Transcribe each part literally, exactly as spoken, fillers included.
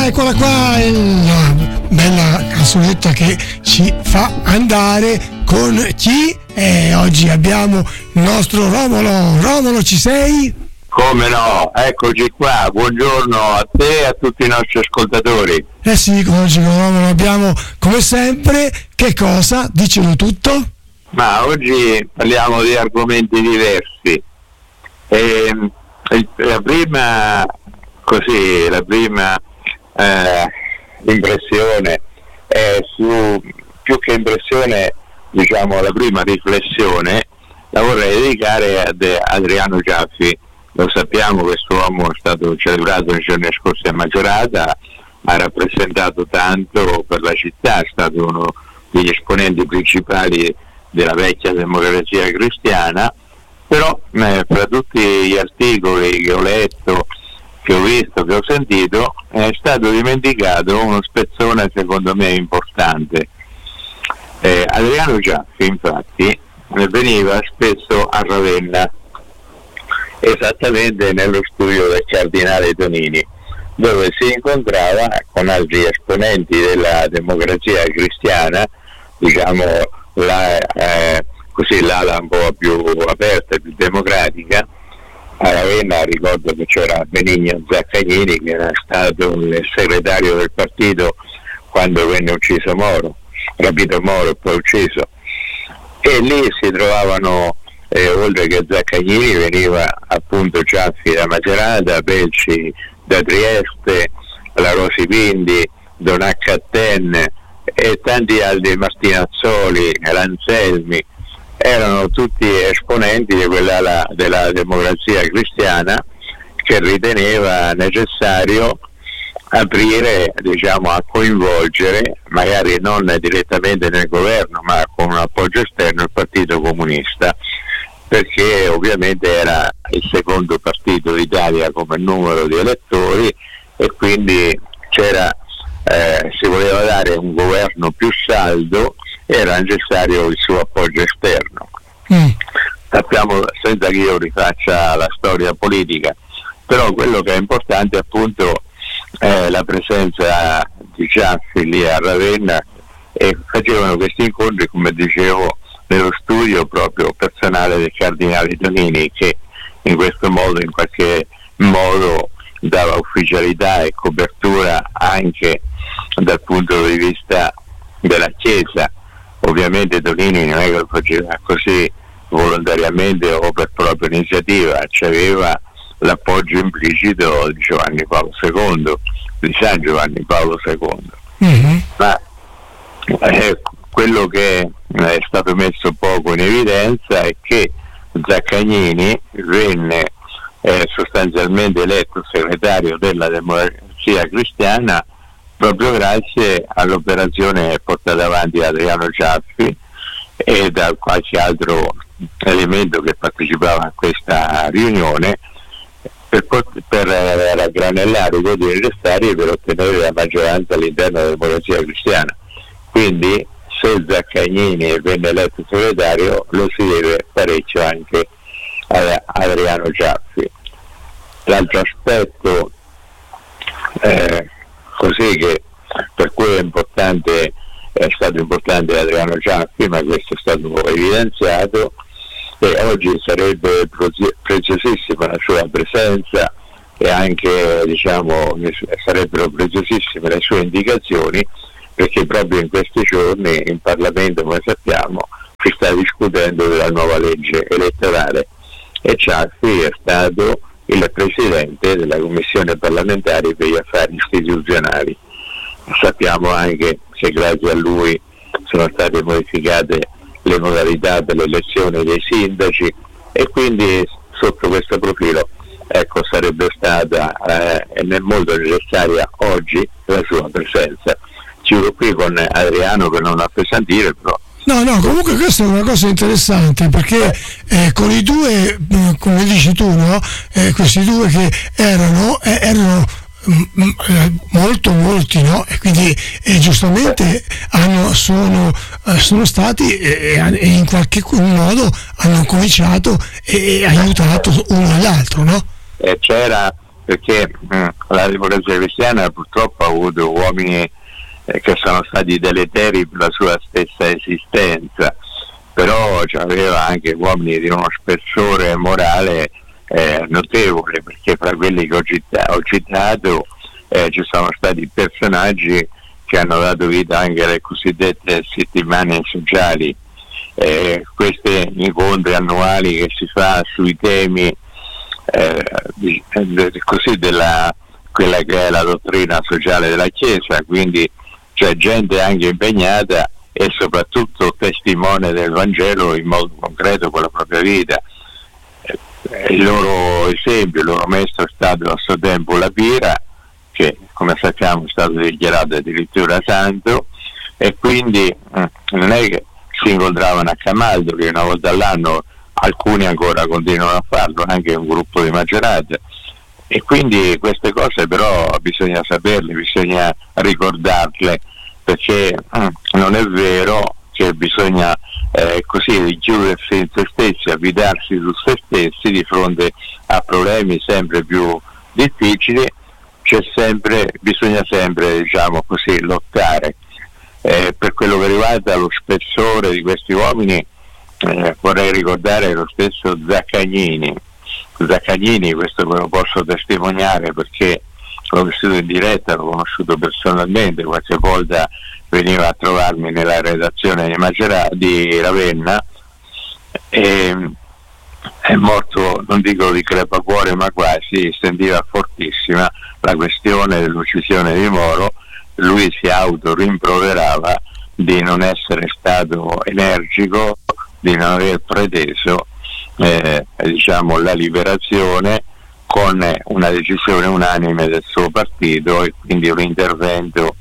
Ah, eccola qua, la bella canzonetta che ci fa andare con chi? Eh, oggi abbiamo il nostro Romolo. Romolo, ci sei? Come no, eccoci qua, buongiorno a te e a tutti i nostri ascoltatori. Eh sì, oggi con Romolo abbiamo, come sempre, che cosa? Dicelo tutto. Ma oggi parliamo di argomenti diversi. E, la prima, così, la prima eh, impressione è su, più che impressione, diciamo la prima riflessione, la vorrei dedicare ad Adriano Giaffi. Lo sappiamo, quest'uomo è stato celebrato nei giorni scorsi a Macerata, ha rappresentato tanto per la città, è stato uno degli esponenti principali della vecchia democrazia cristiana, però eh, fra tutti gli articoli che ho letto, che ho visto, che ho sentito, è stato dimenticato uno spezzone secondo me importante. Eh, Adriano Giaffi infatti veniva spesso a Ravenna, esattamente nello studio del cardinale Tonini, dove si incontrava con altri esponenti della democrazia cristiana, diciamo la, eh, così l'ala un po' più aperta, più democratica. A Ravenna ricordo che c'era Benigno Zaccagnini, che era stato il segretario del partito quando venne ucciso Moro, rapito Moro e poi ucciso, e lì si trovavano eh, oltre che Zaccagnini veniva appunto Giaffi da Macerata, Pelci da Trieste, la Rosi Pindi, Don H. Ten e tanti altri, Martinazzoli, Lanzelmi, erano tutti esponenti di quella della democrazia cristiana che riteneva necessario aprire, diciamo, a coinvolgere, magari non direttamente nel governo, ma con un appoggio esterno, il Partito Comunista, perché ovviamente era il secondo partito d'Italia come numero di elettori e quindi c'era eh, si voleva dare un governo più saldo, era necessario il suo appoggio esterno. Mm. Sappiamo, senza che io rifaccia la storia politica, però quello che è importante appunto è la presenza di Giaffi lì a Ravenna, e facevano questi incontri, come dicevo, nello studio proprio personale del cardinale Tonini, che in questo modo, in qualche modo, dava ufficialità e copertura anche dal punto di vista della Chiesa. Ovviamente Tonini non è che lo faceva così volontariamente o per propria iniziativa, c'aveva l'appoggio implicito di Giovanni Paolo secondo, di San Giovanni Paolo secondo. Mm-hmm. Ma eh, quello che è stato messo poco in evidenza è che Zaccagnini venne eh, sostanzialmente eletto segretario della democrazia cristiana proprio grazie all'operazione portata avanti da Adriano Giaffi e da qualche altro elemento che partecipava a questa riunione per, per raggranellare i voti necessari per ottenere la maggioranza all'interno della democrazia cristiana. Quindi se Zaccagnini venne eletto segretario lo si deve parecchio anche ad Adriano Giaffi. L'altro aspetto eh, così che per cui è importante, è stato importante Adriano Giaffi, ma questo è stato evidenziato, e oggi sarebbe preziosissima la sua presenza e anche, diciamo, sarebbero preziosissime le sue indicazioni, perché proprio in questi giorni in Parlamento, come sappiamo, si sta discutendo della nuova legge elettorale e Giaffi è stato il presidente della Commissione parlamentare per gli affari istituzionali. Sappiamo anche che grazie a lui sono state modificate le modalità per l'elezione dei sindaci e quindi sotto questo profilo, ecco, sarebbe stata eh, molto necessaria oggi la sua presenza. Chiudo qui con Adriano per non appesantire, però. No, no, comunque questa è una cosa interessante, perché eh, con i due, come dici tu, no? Eh, questi due che erano, eh, erano mh, molto molti, no? E quindi eh, giustamente hanno, sono, eh, sono stati e eh, eh, in qualche modo hanno cominciato e, e aiutato uno all'altro, no? Eh, c'era perché mh, la democrazia cristiana purtroppo ha avuto uomini eh, che sono stati deleteri per la sua stessa esistenza, però aveva anche uomini di uno spessore morale eh, notevole, perché fra quelli che ho, cita- ho citato eh, ci sono stati personaggi che hanno dato vita anche alle cosiddette settimane sociali, eh, questi incontri annuali che si fa sui temi eh, di, de, così della quella che è la dottrina sociale della Chiesa, quindi c'è gente anche impegnata e soprattutto testimone del Vangelo in modo concreto con la propria vita. Il loro esempio, il loro maestro è stato a suo tempo la Pira, che come sappiamo è stato dichiarato addirittura santo, e quindi eh, non è che si incontravano a Camaldoli una volta all'anno, alcuni ancora continuano a farlo, anche un gruppo di maggioranza, e quindi queste cose però bisogna saperle, bisogna ricordarle, perché eh, non è vero che bisogna eh, così chiudersi in se stessi, avvitarsi su se stessi di fronte a problemi sempre più difficili. C'è sempre, bisogna sempre, diciamo così, lottare. Eh, per quello che riguarda lo spessore di questi uomini, eh, vorrei ricordare lo stesso Zaccagnini. Zaccagnini, questo ve lo posso testimoniare perché l'ho vissuto in diretta, l'ho conosciuto personalmente, qualche volta veniva a trovarmi nella redazione di, Magera, di Ravenna, e è morto, non dico di crepacuore, ma quasi, sentiva fortissima la questione dell'uccisione di Moro. Lui si autorimproverava di non essere stato energico, di non aver preteso eh, diciamo la liberazione con una decisione unanime del suo partito, e quindi un intervento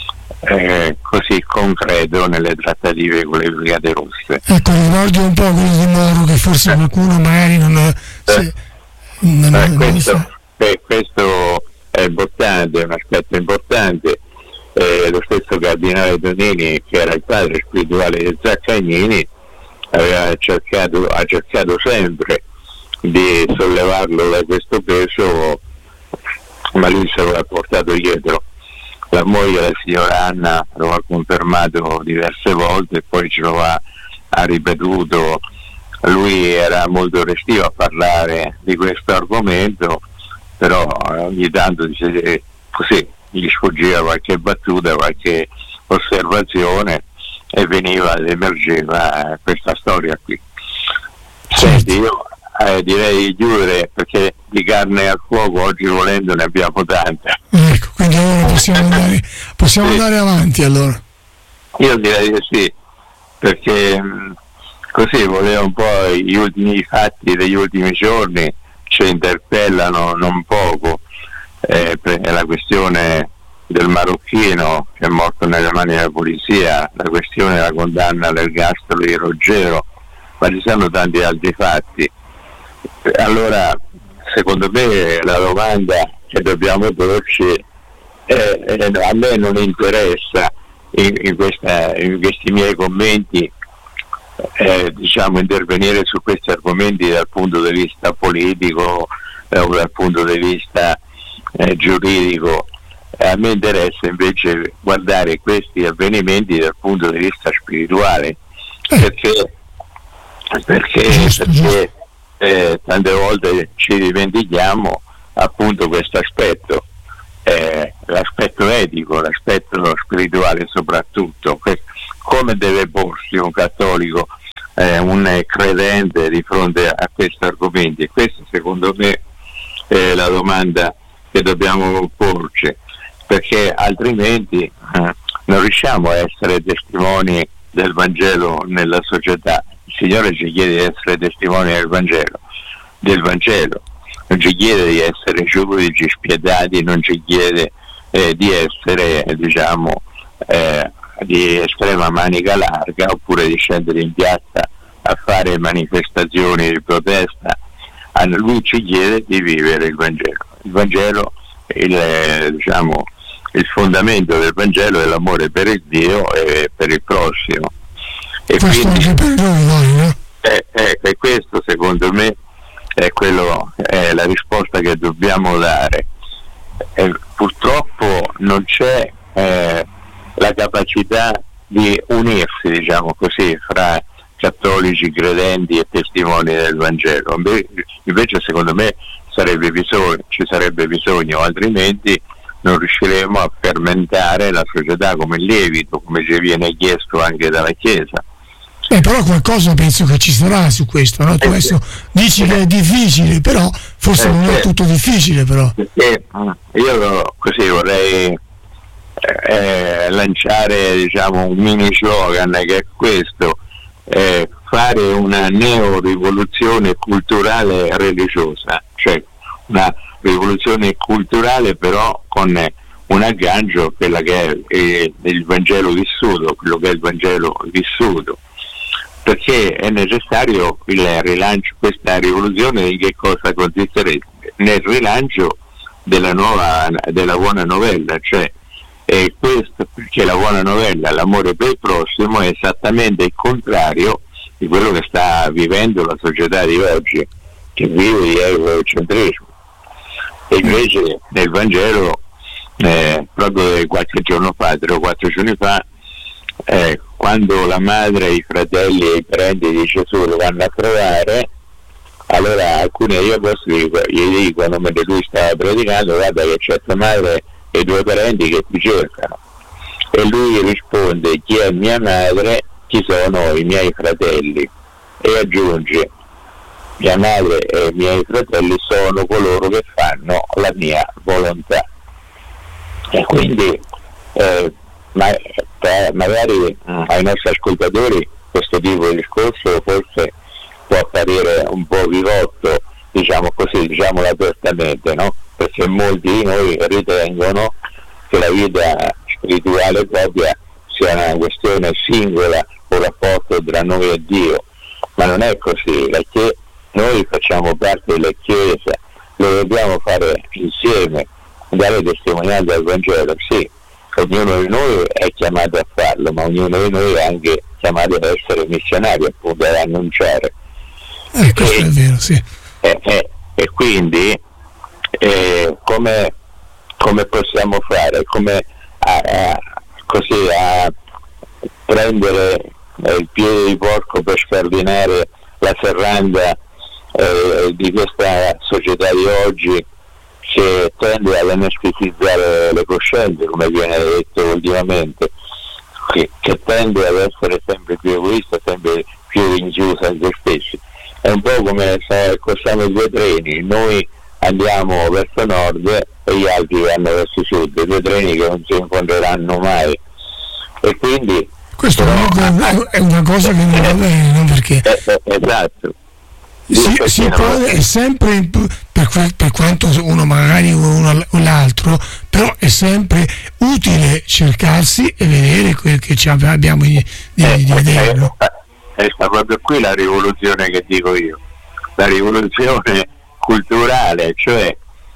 eh, così concreto nelle trattative con le Brigate Rosse. Ecco, ricordi un po' quello di Moro, che forse qualcuno magari non, eh, se, non, eh, non questo, sa. eh, questo è importante, è un aspetto importante. Eh, lo stesso cardinale Tonini, che era il padre spirituale di Zaccagnini, aveva cercato, ha cercato sempre di sollevarlo da questo peso, ma lui se lo ha portato dietro. La moglie, la signora Anna, lo ha confermato diverse volte e poi ce lo ha, ha ripetuto. Lui era molto restio a parlare di questo argomento, però ogni tanto dice, così gli sfuggiva qualche battuta, qualche osservazione, e veniva ed emergeva questa storia qui. Senti, io eh, direi di chiudere, perché di carne al fuoco oggi volendo ne abbiamo tanta. Ecco, quindi allora possiamo andare, possiamo sì. andare avanti allora. Io direi di sì, perché mh, così volevo un po' gli ultimi fatti degli ultimi giorni ci interpellano non poco. Eh, la questione del marocchino che è morto nelle mani della polizia, la questione della condanna all'ergastolo di Roggero, ma ci sono tanti altri fatti. Allora, secondo me la domanda che dobbiamo porci è, è, a me non interessa in, in, questa, in questi miei commenti eh, diciamo intervenire su questi argomenti dal punto di vista politico eh, o dal punto di vista eh, giuridico. A me interessa invece guardare questi avvenimenti dal punto di vista spirituale, perché, perché, perché eh, tante volte ci dimentichiamo appunto questo aspetto, eh, l'aspetto etico, l'aspetto spirituale soprattutto, come deve porsi un cattolico, eh, un credente di fronte a questi argomenti. E questa secondo me è la domanda che dobbiamo porci, perché altrimenti eh, non riusciamo a essere testimoni del Vangelo nella società. Il Signore ci chiede di essere testimoni del Vangelo, del Vangelo, non ci chiede di essere giudici spietati, non ci chiede eh, di essere diciamo eh, di estrema manica larga, oppure di scendere in piazza a fare manifestazioni di protesta. Lui ci chiede di vivere il Vangelo. Il Vangelo, il, diciamo, il fondamento del Vangelo è l'amore per il Dio e per il prossimo. E questo quindi, anche per noi, noi no? eh, eh, e questo secondo me è quello, è la risposta che dobbiamo dare. E purtroppo non c'è eh, la capacità di unirsi, diciamo così, fra cattolici, credenti e testimoni del Vangelo. Invece secondo me sarebbe bisogno, ci sarebbe bisogno, altrimenti non riusciremo a fermentare la società come lievito, come ci viene chiesto anche dalla Chiesa. Eh, però qualcosa penso che ci sarà su questo, no? Tu adesso dici che è difficile, però forse eh, non è tutto difficile, però. Perché io così vorrei eh, lanciare, diciamo, un mini slogan che è questo: eh, fare una neo-rivoluzione culturale religiosa, cioè una rivoluzione culturale però con un aggancio, quella che è eh, il Vangelo vissuto, quello che è il Vangelo vissuto. Perché è necessario il rilancio, questa rivoluzione di che cosa consisterebbe? Nel rilancio della nuova, della buona novella, cioè eh, questo, perché la buona novella, l'amore per il prossimo, è esattamente il contrario di quello che sta vivendo la società di oggi, che vive di egocentrismo. E invece nel Vangelo, eh, proprio qualche giorno fa, tre o quattro giorni fa, eh, quando la madre, i fratelli e i parenti di Gesù lo vanno a trovare, allora alcuni degli apostoli gli dicono, mentre lui stava predicando: guarda che c'è tua madre e i tuoi parenti che ti cercano. E lui risponde: chi è mia madre, chi sono i miei fratelli? E aggiunge: mia madre e i miei fratelli sono coloro che fanno la mia volontà. E quindi eh, ma, eh, magari mh, ai nostri ascoltatori questo tipo di discorso forse può apparire un po' vivotto, diciamo così, diciamolo apertamente, no? Perché molti di noi ritengono che la vita spirituale propria sia una questione singola, un rapporto tra noi e Dio, ma non è così, perché noi facciamo parte della Chiesa, lo dobbiamo fare insieme, dare testimonianza al Vangelo, sì, ognuno di noi è chiamato a farlo, ma ognuno di noi è anche chiamato ad essere missionario, appunto, ad annunciare. Eh, questo e, è vero, sì. E, e, e quindi eh, come, come possiamo fare? Come a, a, così a prendere eh, il piede di porco per scardinare la serranda eh, di questa società di oggi, che tende ad anestetizzare le coscienze, come viene detto ultimamente, che, che tende ad essere sempre più egoista, sempre più rinchiusa in se stessi. È un po' come se costiamo due treni, noi andiamo verso nord e gli altri vanno verso sud, due treni che non si incontreranno mai. E quindi questo però, è una cosa che non va bene, no? Perché eh, eh, esatto. Si, si può, è sempre, per, per quanto uno magari uno o l'altro, però è sempre utile cercarsi e vedere quel che ci abbiamo di, di, eh, di vedere, no? È proprio qui la rivoluzione che dico io, la rivoluzione culturale, cioè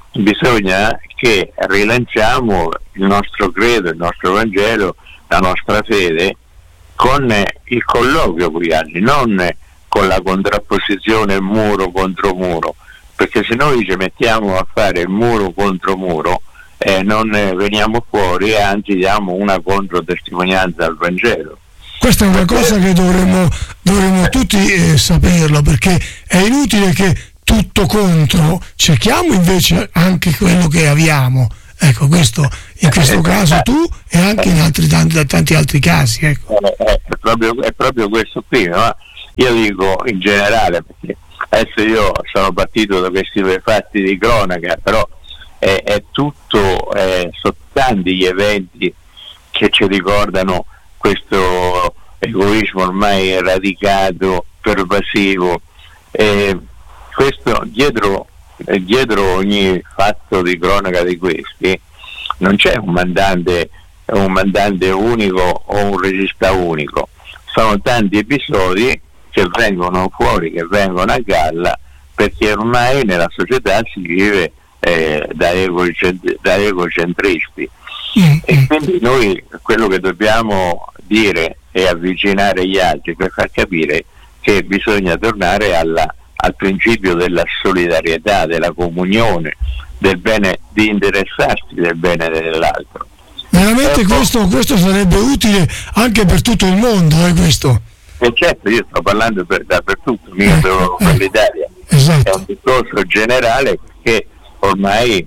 bisogna che rilanciamo il nostro credo, il nostro Vangelo, la nostra fede con il colloquio con gli altri, non con la contrapposizione muro contro muro, perché se noi ci mettiamo a fare muro contro muro eh, non veniamo fuori e anzi diamo una controtestimonianza al Vangelo. Questa è una cosa che dovremmo, dovremmo tutti eh, saperlo, perché è inutile che tutto contro, cerchiamo invece anche quello che abbiamo. Ecco, questo in questo caso tu e anche in altri tanti, tanti altri casi. Ecco. È, proprio, è proprio questo qui, no? Io dico in generale, perché adesso io sono partito da questi fatti di cronaca, però è, è tutto, eh, sono tanti gli eventi che ci ricordano questo egoismo ormai radicato, pervasivo. Eh, questo dietro, eh, dietro ogni fatto di cronaca di questi non c'è un mandante, un mandante unico o un regista unico, sono tanti episodi che vengono fuori, che vengono a galla, perché ormai nella società si vive eh, da, egocent- da egocentristi. Mm-hmm. E quindi noi quello che dobbiamo dire è avvicinare gli altri per far capire che bisogna tornare alla, al principio della solidarietà, della comunione, del bene, di interessarsi del bene dell'altro. Veramente questo, questo sarebbe utile anche per tutto il mondo, eh, questo. E certo, io sto parlando per, dappertutto, mica Eh, solo eh, per l'Italia. esatto. È un discorso generale, perché ormai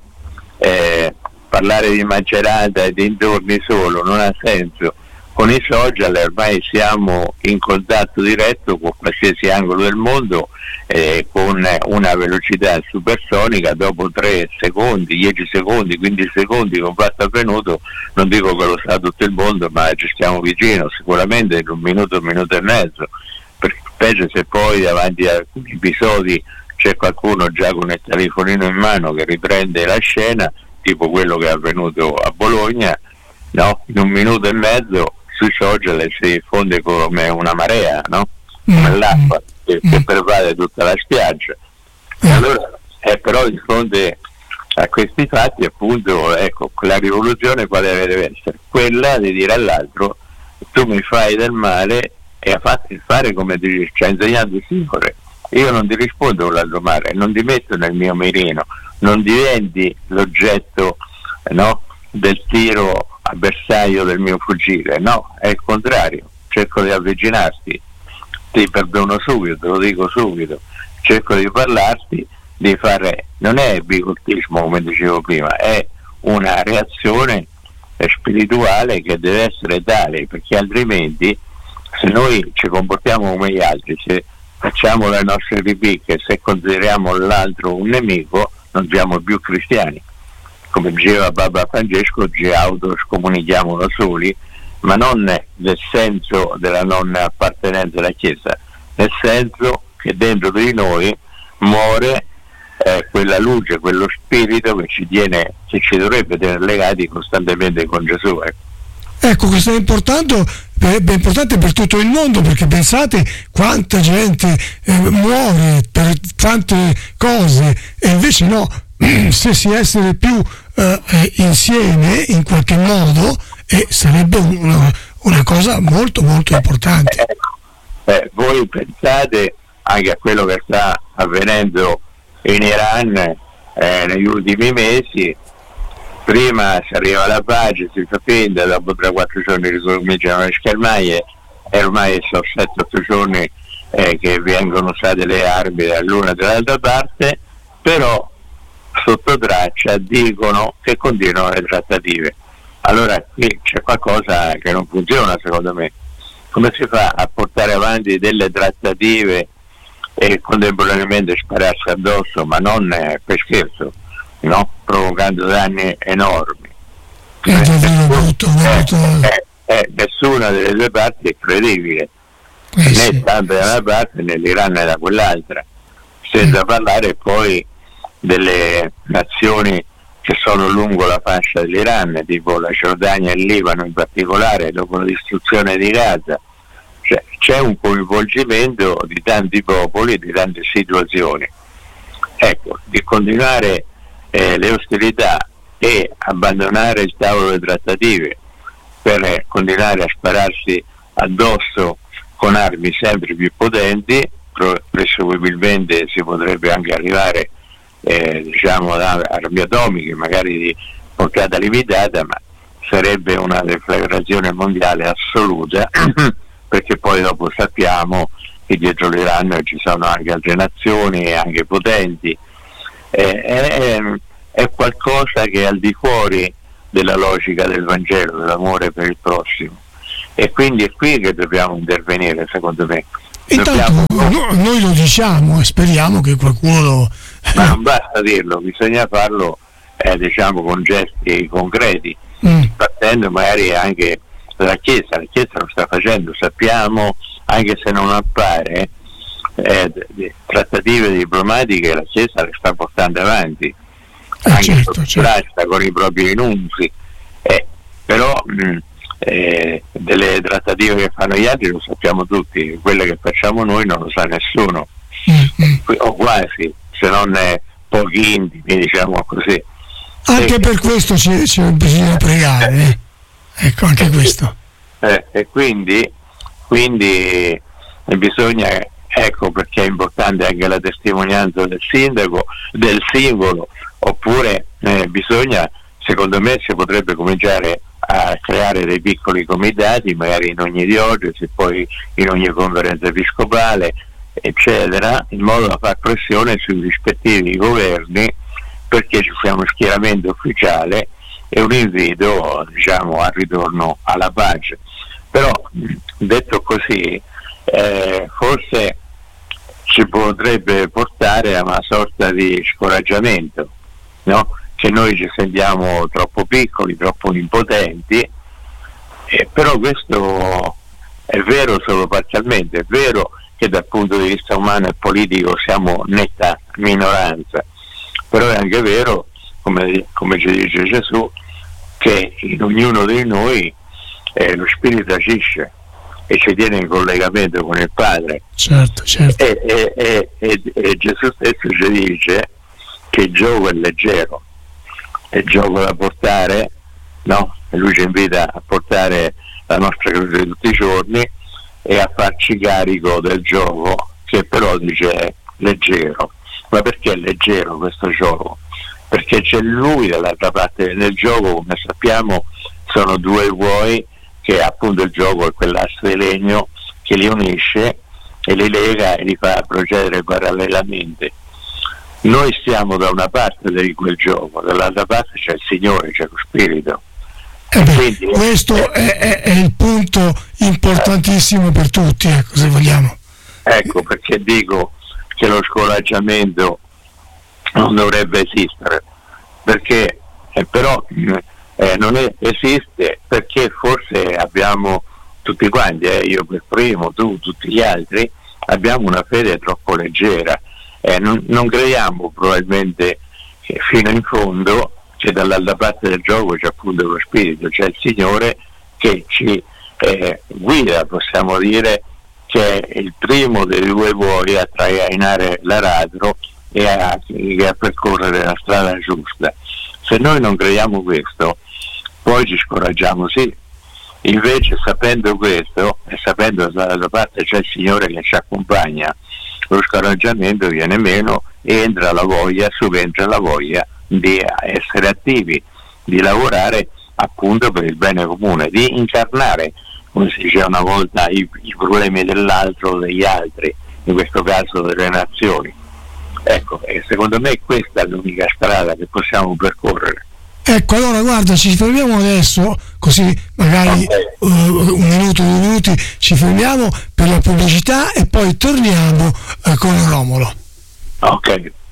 eh, parlare di Macerata e dintorni solo non ha senso. Con i social ormai siamo in contatto diretto con qualsiasi angolo del mondo, eh, con una velocità supersonica. Dopo tre secondi, dieci secondi, quindici secondi con fatto avvenuto, non dico che lo sa tutto il mondo, ma ci stiamo vicino, sicuramente in un minuto, un minuto e mezzo, perché specie se poi davanti a alcuni episodi c'è qualcuno già con il telefonino in mano che riprende la scena, tipo quello che è avvenuto a Bologna, no? In un minuto e mezzo sui social si diffonde come una marea, no? Come Mm. l'acqua che, Mm. che pervade tutta la spiaggia. E allora, eh, però di fronte a questi fatti, appunto, ecco, la rivoluzione quale deve essere? Quella di dire all'altro: tu mi fai del male e fatti fare come ti ci ha insegnato il Signore. Io non ti rispondo con l'altro male, non ti metto nel mio mirino, non diventi l'oggetto, no, del tiro a bersaglio del mio fucile, no, è il contrario, cerco di avvicinarti, ti perdono subito, te lo dico subito, cerco di parlarti, di fare, non è bigottismo come dicevo prima, è una reazione spirituale che deve essere tale, perché altrimenti se noi ci comportiamo come gli altri, se facciamo le nostre ripicche, se consideriamo l'altro un nemico, non siamo più cristiani. Come diceva Papa Francesco, ci autoscomunichiamo da soli, ma non nel senso della non appartenenza alla Chiesa, nel senso che dentro di noi muore eh, quella luce, quello spirito che ci tiene, che ci dovrebbe tenere legati costantemente con Gesù. Ecco. Ecco, questo è importante, è importante per tutto il mondo, perché pensate quanta gente eh, muore per tante cose, e invece no, se si essere più eh, insieme in qualche modo, eh, sarebbe una, una cosa molto molto importante. Eh, eh, voi pensate anche a quello che sta avvenendo in Iran eh, negli ultimi mesi. Prima si arriva alla pace, si fa finta, dopo tre quattro giorni ricominciano le schermaglie, e ormai sono sette otto giorni eh, che vengono usate le armi dall'una e dall'altra parte, però sotto traccia dicono che continuano le trattative. Allora qui c'è qualcosa che non funziona, secondo me. Come si fa a portare avanti delle trattative e contemporaneamente spararsi addosso, ma non eh, per scherzo, no? Provocando danni enormi? È davvero brutto, brutto. Eh, eh, eh, nessuna delle due parti è credibile, Eh, né sì. tanto da una parte né l'Iran né da quell'altra, senza Mm. parlare poi delle nazioni che sono lungo la fascia dell'Iran, tipo la Giordania e il Libano in particolare, dopo la distruzione di Gaza. Cioè, c'è un coinvolgimento di tanti popoli, di tante situazioni. Ecco, di continuare eh, le ostilità e abbandonare il tavolo delle trattative per eh, continuare a spararsi addosso con armi sempre più potenti, presumibilmente si potrebbe anche arrivare eh, diciamo ad armi atomiche, magari di portata limitata, ma sarebbe una deflagrazione mondiale assoluta, perché poi dopo sappiamo che dietro l'Iran ci sono anche altre nazioni, anche potenti. Eh, è, è qualcosa che è al di fuori della logica del Vangelo, dell'amore per il prossimo, e quindi è qui che dobbiamo intervenire, secondo me. Intanto Dobbiamo... no, noi lo diciamo e speriamo che qualcuno lo... ma non basta dirlo, bisogna farlo eh, diciamo con gesti concreti, Mm. partendo magari anche dalla Chiesa. La Chiesa lo sta facendo, sappiamo, anche se non appare, eh, d- trattative diplomatiche la Chiesa le sta portando avanti, Eh, anche certo, sotto certo. traccia con i propri rinunzi, eh, però mh, eh, delle trattative che fanno gli altri lo sappiamo tutti, quelle che facciamo noi non lo sa nessuno, Mm, mm. o quasi, se non eh, pochi intimi, diciamo così. Anche E- per questo ci, ci bisogna pregare, eh. Ecco, anche questo. Eh, e quindi, quindi bisogna ecco perché è importante anche la testimonianza del sindaco, del singolo, oppure eh, bisogna, secondo me si potrebbe cominciare a creare dei piccoli comitati, magari in ogni diocesi, poi in ogni conferenza episcopale, eccetera, in modo da far pressione sui rispettivi governi perché ci sia uno schieramento ufficiale e un invito, diciamo, al ritorno alla pace. Però, detto così, eh, forse ci potrebbe portare a una sorta di scoraggiamento, no? Che noi ci sentiamo troppo piccoli, troppo impotenti, eh, però questo è vero solo parzialmente. È vero che dal punto di vista umano e politico siamo netta minoranza, però è anche vero, come, come ci dice Gesù, che in ognuno di noi eh, lo Spirito agisce e ci tiene in collegamento con il Padre. Certo, certo. E, e, e, e, e Gesù stesso ci dice che il gioco è leggero, è gioco da portare, no? E lui ci invita a portare la nostra croce tutti i giorni e a farci carico del gioco, che però dice è leggero. Ma perché è leggero questo gioco? Perché c'è lui dall'altra parte del gioco, come sappiamo sono due buoi, che appunto il gioco è quell'asse di legno che li unisce e li lega e li fa procedere parallelamente. Noi stiamo da una parte di quel gioco, dall'altra parte c'è il Signore, c'è lo Spirito. Eh beh, quindi, questo eh, è, è, è il punto importantissimo eh, per tutti, ecco, se vogliamo. Ecco perché dico che lo scoraggiamento non dovrebbe esistere, perché eh, però eh, non è, esiste perché forse abbiamo tutti quanti, eh, io per primo, tu, tutti gli altri, abbiamo una fede troppo leggera. Eh, non, non crediamo probabilmente che fino in fondo che dall'altra parte del gioco c'è appunto lo Spirito, c'è il Signore che ci eh, guida, possiamo dire, che è il primo dei due buoi a trainare l'aratro e a, a percorrere la strada giusta. Se noi non crediamo questo, poi ci scoraggiamo, sì. Invece, sapendo questo e sapendo che dall'altra parte c'è il Signore che ci accompagna, lo scoraggiamento viene meno e entra la voglia, subentra la voglia di essere attivi, di lavorare appunto per il bene comune, di incarnare, come si diceva una volta, i, i problemi dell'altro o degli altri, in questo caso delle nazioni. Ecco, e secondo me questa è l'unica strada che possiamo percorrere. Ecco, allora guarda, ci fermiamo adesso, così magari okay. uh, un minuto, due minuti, ci fermiamo per la pubblicità e poi torniamo uh, con Romolo. Ok.